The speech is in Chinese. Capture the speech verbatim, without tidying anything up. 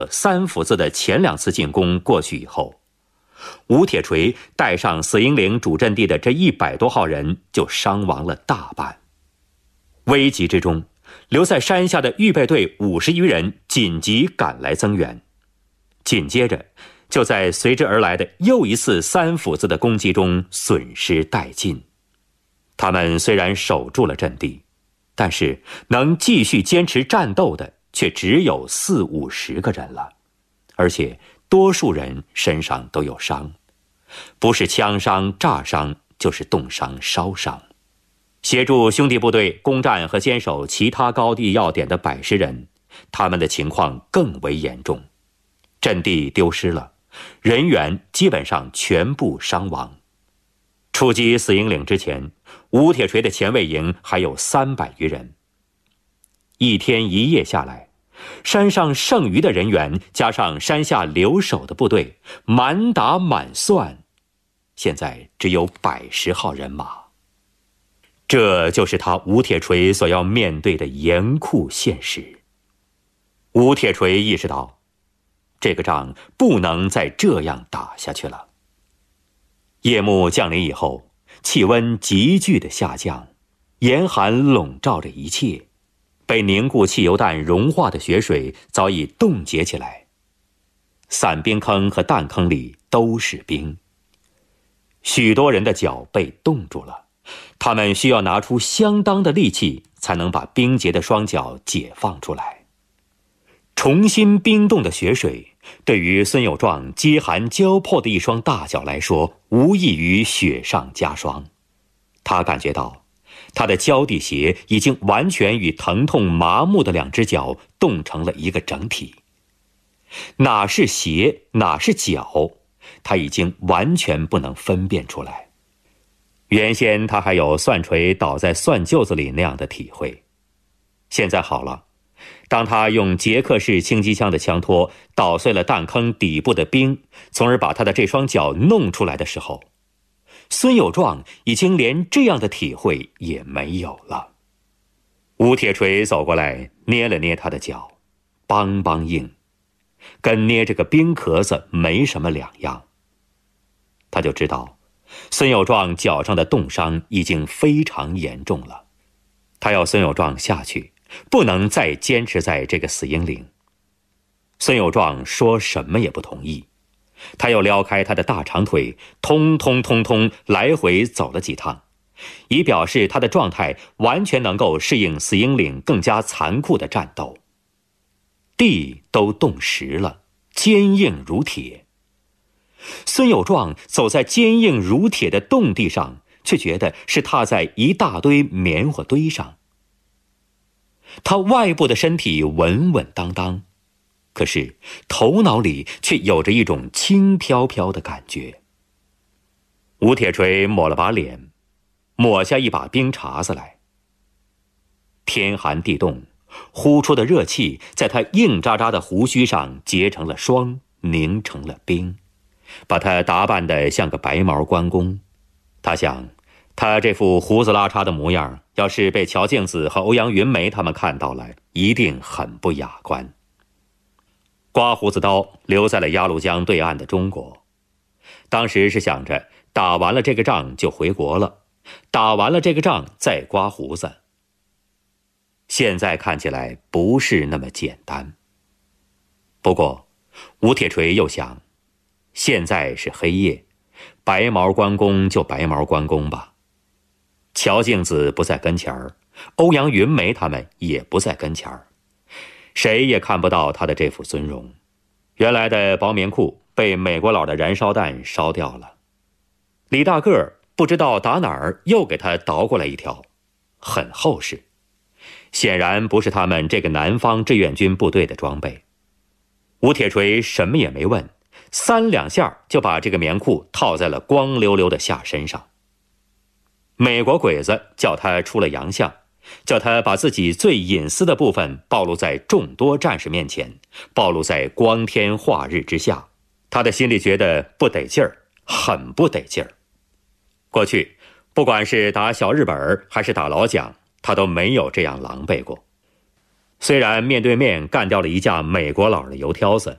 三府子的前两次进攻过去以后，吴铁锤带上死英岭主阵地的这一百多号人就伤亡了大半。危急之中，留在山下的预备队五十余人紧急赶来增援，紧接着就在随之而来的又一次三府子的攻击中损失殆尽。他们虽然守住了阵地，但是能继续坚持战斗的却只有四五十个人了，而且多数人身上都有伤，不是枪伤、炸伤，就是冻伤、烧伤。协助兄弟部队攻占和坚守其他高地要点的百十人，他们的情况更为严重，阵地丢失了，人员基本上全部伤亡。出击死英岭之前，吴铁锤的前卫营还有三百余人。一天一夜下来，山上剩余的人员加上山下留守的部队，满打满算，现在只有百十号人马。这就是他吴铁锤所要面对的严酷现实。吴铁锤意识到，这个仗不能再这样打下去了。夜幕降临以后，气温急剧的下降，严寒笼罩着一切，被凝固汽油弹融化的雪水早已冻结起来，散兵坑和弹坑里都是冰。许多人的脚被冻住了，他们需要拿出相当的力气才能把冰结的双脚解放出来。重新冰冻的雪水对于孙有壮饥寒交迫的一双大脚来说，无异于雪上加霜。他感觉到他的胶地鞋已经完全与疼痛麻木的两只脚冻成了一个整体，哪是鞋哪是脚，他已经完全不能分辨出来。原先他还有蒜锤倒在蒜臼子里那样的体会，现在好了，当他用捷克式轻机枪的枪托捣碎了弹坑底部的冰，从而把他的这双脚弄出来的时候，孙有壮已经连这样的体会也没有了。吴铁锤走过来捏了捏他的脚，梆梆硬，跟捏这个冰壳子没什么两样。他就知道孙有壮脚上的冻伤已经非常严重了，他要孙有壮下去，不能再坚持在这个死英岭。孙有壮说什么也不同意，他又撩开他的大长腿，通通通通来回走了几趟，以表示他的状态完全能够适应死英岭更加残酷的战斗。地都冻实了，坚硬如铁。孙有壮走在坚硬如铁的冻地上，却觉得是踏在一大堆棉花堆上。他外部的身体稳稳当当，可是头脑里却有着一种轻飘飘的感觉。吴铁锤抹了把脸，抹下一把冰碴子来。天寒地冻，呼出的热气在他硬扎扎的胡须上结成了霜，凝成了冰，把他打扮得像个白毛关公。他想，他这副胡子拉碴的模样，要是被乔静子和欧阳云梅他们看到了，一定很不雅观。刮胡子刀留在了鸭绿江对岸的中国，当时是想着打完了这个仗就回国了，打完了这个仗再刮胡子。现在看起来不是那么简单。不过吴铁锤又想，现在是黑夜，白毛关公就白毛关公吧。乔静子不在跟前儿，欧阳云梅他们也不在跟前儿，谁也看不到他的这副尊容。原来的薄棉裤被美国佬的燃烧弹烧掉了，李大个儿不知道打哪儿又给他倒过来一条，很厚实，显然不是他们这个南方志愿军部队的装备。吴铁锤什么也没问，三两下就把这个棉裤套在了光溜溜的下身上。美国鬼子叫他出了洋相，叫他把自己最隐私的部分暴露在众多战士面前，暴露在光天化日之下，他的心里觉得不得劲儿，很不得劲儿。过去不管是打小日本还是打老蒋，他都没有这样狼狈过。 虽然面对面干掉了一架美国佬的油挑子，